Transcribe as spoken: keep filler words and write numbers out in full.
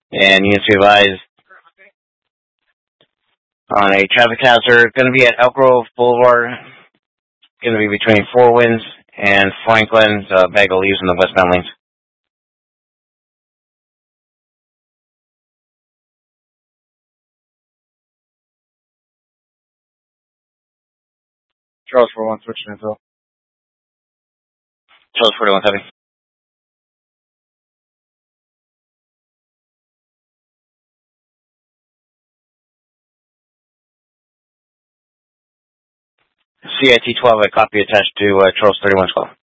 And units be advised on a traffic hazard. Going to be at Elk Grove Boulevard. Going to be between Four Winds and Franklin's uh, bag of leaves in the westbound lanes. Charles forty-one, switching info. Charles forty-one, heavy. C I T twelve, a copy attached to uh, Charles thirty-one's call.